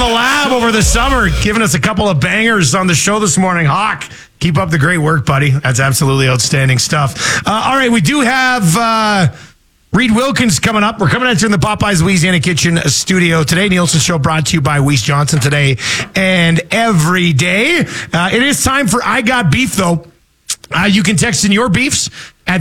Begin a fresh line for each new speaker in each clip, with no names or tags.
the lab over the summer, giving us a couple of bangers on the show this morning. Hawk, keep up the great work, buddy. That's absolutely outstanding stuff. All right, we do have Reed Wilkins coming up. We're coming at you in the Popeyes Louisiana Kitchen studio today. Nielsen Show brought to you by Weiss Johnson today and every day. It is time for I Got Beef, though. You can text in your beefs at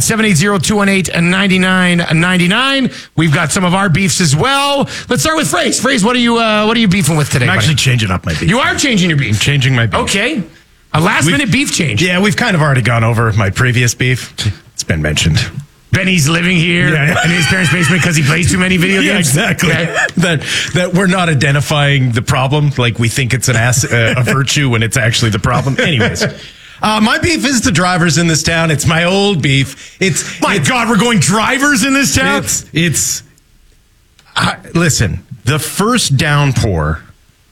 780-218-9999. We've got some of our beefs as well. Let's start with Fraze. Fraze, what are you beefing with today?
I'm actually changing up my beef.
You are changing your beef?
I'm changing my beef.
Okay. A last-minute beef change.
Yeah, we've kind of already gone over my previous beef. It's been mentioned.
Benny's living here in his parents' basement because he plays too many video games.
Yeah, exactly.
Okay.
That we're not identifying the problem like we think it's a virtue when it's actually the problem. Anyways. My beef is the drivers in this town. It's my old beef.
God, we're going drivers in this town?
Listen, the first downpour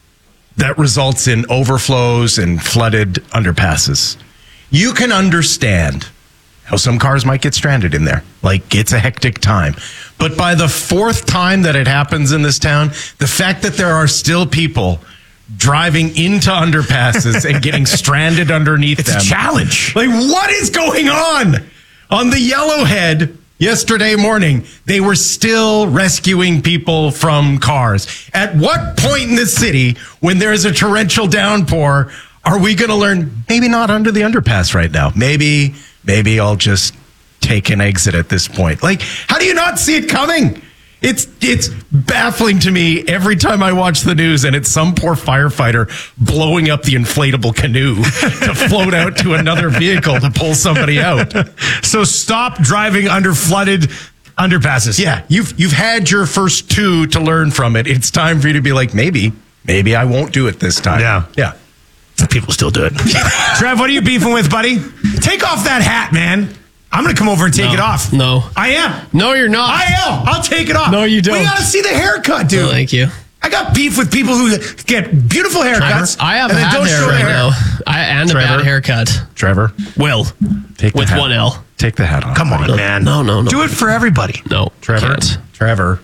that results in overflows and flooded underpasses, you can understand how some cars might get stranded in there. Like, it's a hectic time. But by the fourth time that it happens in this town, the fact that there are still people driving into underpasses and getting stranded underneath them.
It's a challenge.
Like, what is going on? On the Yellowhead yesterday morning, they were still rescuing people from cars. At what point in the city, when there's a torrential downpour, are we going to learn, maybe not under the underpass right now? Maybe I'll just take an exit at this point. Like, how do you not see it coming? It's baffling to me every time I watch the news and it's some poor firefighter blowing up the inflatable canoe to float out to another vehicle to pull somebody out.
So stop driving under flooded underpasses.
Yeah, you've had your first two to learn from it. It's time for you to be like, maybe I won't do it this time.
Yeah. People still do it. Trev, what are you beefing with, buddy? Take off that hat, man. I'm going to come over and take it off.
No.
I am.
No, you're not.
I am. I'll take it off.
No, you don't.
We got to see the haircut, dude.
No, thank you.
I got beef with people who get beautiful haircuts.
I have
and
a
don't
hair
show
right
their
now. And a bad haircut.
Trevor,
Will.
take the
With
hat.
one L.
Take the hat off.
Come on, man.
No.
Do it for everybody.
No,
Trevor.
Well,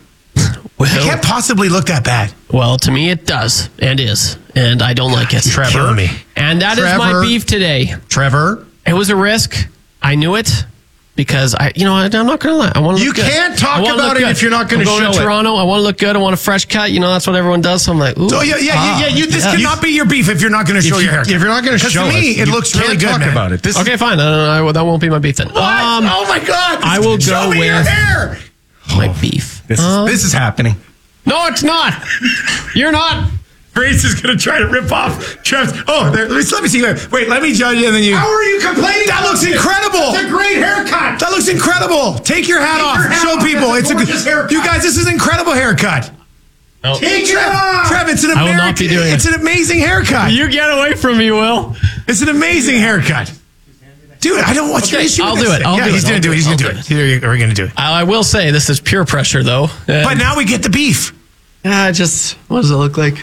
It can't possibly look that bad.
well, to me it does and is, and I don't like it.
Trevor.
Killing me.
And that is my
Trevor.
beef today.
Trevor.
It was a risk. I knew it because I'm not going to lie. I want to
You
look good.
can't talk
I wanna
about
look
it
good.
if you're not gonna
I'm going
show
to
it.
Toronto. I want to look good. I want a fresh cut. That's what everyone does. So I'm like, ooh.
Oh, yeah. This cannot be your beef if you're not going to show your haircut.
If you're not going to show
to me,
us,
it
you
looks
can't
really good,
talk
man.
about it. This
Okay, fine. That won't be my beef then.
What? Oh, my God.
I will
Show
go
me your
with-
hair.
My beef.
This is happening.
No, it's not. You're not.
Grace is going to try to rip off Trev's. Oh, let me see. Wait, let me judge you and then you.
How are you complaining?
That looks incredible.
It's a great haircut.
That looks incredible. Take your hat off. Show people.
It's a gorgeous haircut.
You guys, this is an incredible haircut.
No.
Take it off.
Trev, it's an
I will not be doing it.
It's an amazing haircut.
You get away from me, Will.
It's an amazing haircut. Dude, I don't want your
Okay,
issue
I'll
with
do
this
it.
thing.
I'll do
He's
it.
going to do it. He's
I'll
going to do
do
it. Here we're going to do it.
I will say this is pure pressure, though.
But now we get the beef.
What does it look like?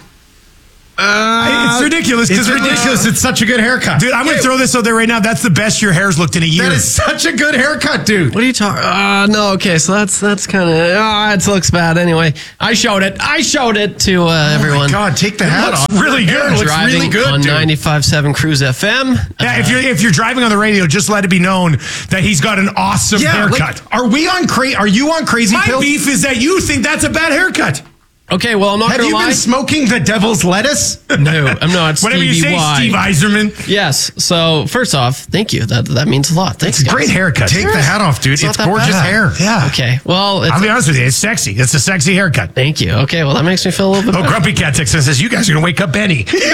It's ridiculous.
It's ridiculous. It's such a good haircut.
Dude, I'm going to throw this out there right now. That's the best your hair's looked in a year.
That is such a good haircut, dude.
What are you talking? No. Okay, so that's kind of. It looks bad anyway. I showed it to everyone.
Oh my God, take the hat off.
really good.
It looks
Driving
really good,
on
dude.
95.7 Cruise FM.
Yeah, if you're driving on the radio, just let it be known that he's got an awesome haircut.
Are you on crazy
My
pills?
beef is that you think that's a bad haircut.
Okay, well I'm not
Have
gonna
you
lie.
been smoking the devil's lettuce?
No, I'm not.
Whatever you say,
Y.
Steve Eiserman.
Yes. So first off, thank you. That means a lot. Thanks.
It's a great
guys.
haircut.
Take the hat off, dude.
It's not
It's
that
gorgeous
bad.
hair.
Yeah.
Okay. Well,
I'll be honest with you. It's sexy. It's a sexy haircut.
thank you. Okay. Well, that makes me feel a little bit
Oh,
better.
Grumpy Cat texts and says, you guys are going to wake up Benny.
He's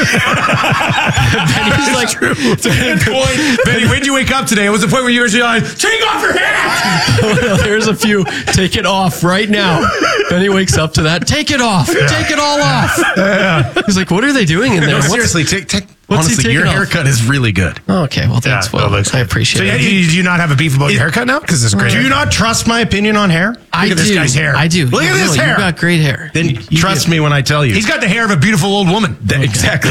like,
It's a good point. Benny, when did you wake up today? It was the point where you were like, take off your hat.
there's a few. Take it off right now. Benny wakes up to that. Take it off. Take it all off. He's like, what are they doing in there?
No,
What's-
seriously, take
What's he
Honestly,
taking
your
off?
haircut is really good.
Okay, well, thanks.
Yeah,
Well,
that looks
I
good.
appreciate
So,
it.
do you not have a beef about your haircut now? Because it's great.
Do you not trust my opinion on hair?
I
Look at this
do.
guy's hair.
I do.
Look at this
No,
hair.
You got great hair.
Then
You
trust
do.
me when I tell you.
He's got the hair of a beautiful old woman.
Exactly.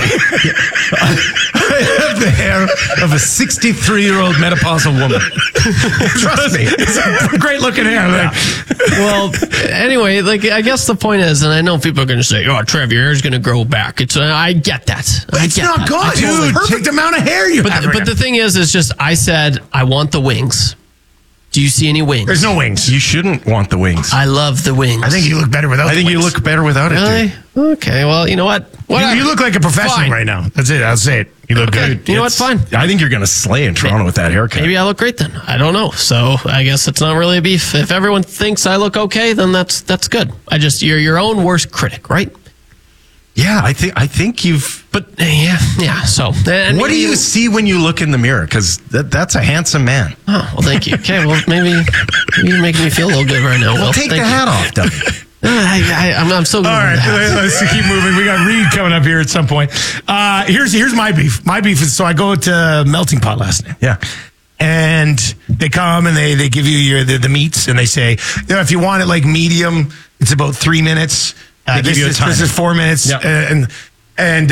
I have the hair of a 63-year-old menopausal woman. Trust me.
It's a great looking hair. Like,
Well, anyway, like I guess the point is, and I know people are going to say, "Oh, Trev, your hair's going to grow back." I get that.
it's not good.
Totally.
Perfect amount of hair you have.
But the thing is just I said I want the wings. Do you see any wings?
There's no wings.
You shouldn't want the wings.
I love the wings.
I think you look better without
I think
the
you
wings.
look better without it,
Really?
dude.
Okay. Well, you know what?
You look like a professional
Fine.
right now. That's it. I'll say it. You look
Okay.
good.
You know what? Fine.
I think you're going to slay in Toronto with that haircut.
Maybe I look great then. I don't know. So I guess it's not really a beef. If everyone thinks I look okay, then that's good. You're your own worst critic, right?
Yeah, I think you've.
But yeah. So and
What do you see when you look in the mirror? Because that's a handsome man.
Oh, well, thank you. Okay, well, maybe you're making me feel a little good right now. Well,
Take
thank
the
you.
hat off, Doug.
I'm so good.
All right, let's keep moving. We got Reed coming up here at some point. Here's my beef. My beef is, so I go to Melting Pot last night.
Yeah.
And they come and they give you the meats, and they say, if you want it like medium, it's about 3 minutes.
They give you a timer.
This is 4 minutes.
Yeah.
And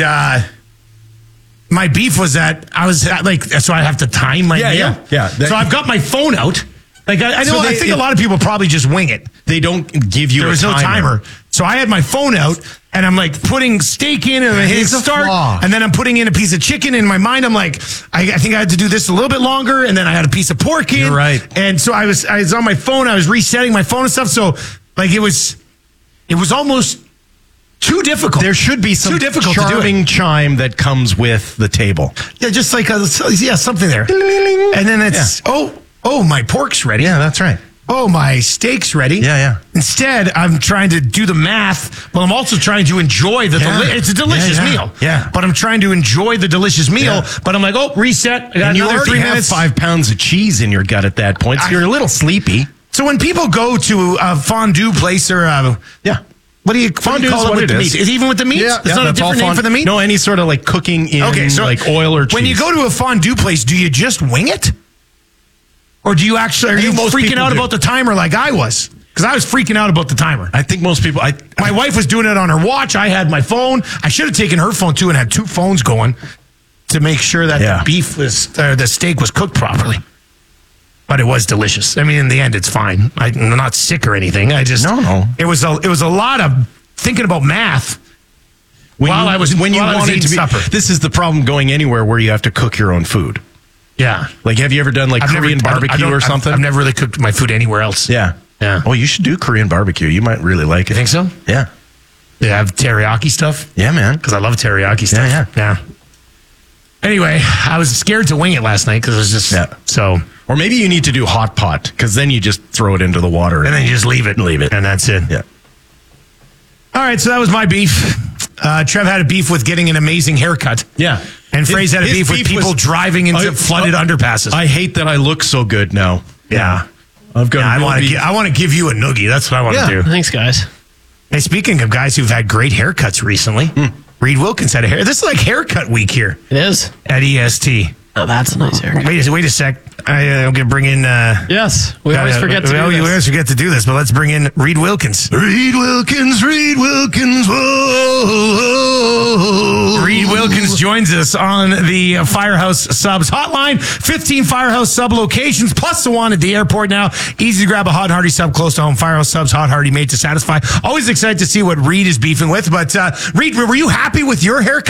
my beef was that I was like, so I have to time my meal.
yeah.
So I've got my phone out. Like I know,
So
I think a lot of people probably just wing it.
They don't give you
There was no timer. So I had my phone out and I'm like putting steak in and I hit
Here's a
start.
flaw.
And then I'm putting in a piece of chicken. In my mind, I'm like, I think I had to do this a little bit longer. And then I had a piece of pork in.
You're right.
And so I was on my phone. I was resetting my phone and stuff. So like it was almost too difficult.
There should be some
too difficult to do
charming
it.
chime that comes with the table.
Yeah, just like something there. And then it's oh my pork's ready.
Yeah, that's right.
Oh, my steak's ready.
Yeah.
Instead, I'm trying to do the math, but I'm also trying to enjoy the it's a delicious meal.
Yeah.
But I'm trying to enjoy the delicious meal,
Yeah.
but I'm like, reset. I got
And you
another
already
3
have
minutes.
5 pounds of cheese in your gut at that point, so you're a little sleepy.
So when people go to a fondue place or
Yeah.
what do you call
Fondue
it
is what
with
it
the
is.
meat? Is it even with the meat? It's not a
that's all
different name
fond-
for the meat?
No, any sort of like cooking in like oil or cheese.
when you go to a fondue place, do you just wing it? Or do you actually, are you
think most
freaking
people
out
do.
about the timer like I was? Because I was freaking out about the timer.
I think most people.
My wife was doing it on her watch. I had my phone. I should have taken her phone too and had 2 phones going to make sure that
Yeah.
the beef was, the steak was cooked properly. But it was delicious. I mean, in the end, it's fine. I'm not sick or anything. I just
No.
It was a lot of thinking about math.
when
while
you,
I was
when you
while I was
wanted to
eating
be.
supper.
This is the problem going anywhere where you have to cook your own food.
Yeah,
Like, have you ever done like Korean barbecue or something?
I've never really cooked my food anywhere else.
Yeah.
Yeah.
Oh, you should do Korean barbecue. You might really like it.
You think so?
Yeah.
They have teriyaki stuff.
Yeah, man.
Because I love teriyaki stuff.
Yeah.
Anyway, I was scared to wing it last night because it was just so.
Or maybe you need to do hot pot because then you just throw it into the water
And then you just leave it.
Leave it.
And that's it.
Yeah.
All right, so that was my beef. Trev had a beef with getting an amazing haircut.
Yeah.
And Fraze had a
His
beef with people
was-
driving into flooded underpasses.
I hate that I look so good now.
yeah.
I've got.
I
no
want
beef.
to. I want to give you a noogie. That's what I want to do.
Thanks, guys.
Hey, speaking of guys who've had great haircuts recently, Reed Wilkins had a hair. This is like haircut week here
It is.
at EST.
Oh, that's a nice haircut.
Wait a sec. I'm gonna bring in.
Yes, we always forget to do
We
this.
always forget to do this, but let's bring in Reed Wilkins.
Reed Wilkins. Whoa.
Reed Wilkins joins us on the Firehouse Subs hotline. 15 Firehouse Sub locations, plus the one at the airport now. Easy to grab a hot and hearty sub close to home. Firehouse Subs, hot and hearty, made to satisfy. Always excited to see what Reed is beefing with. But Reed, were you happy with your haircut?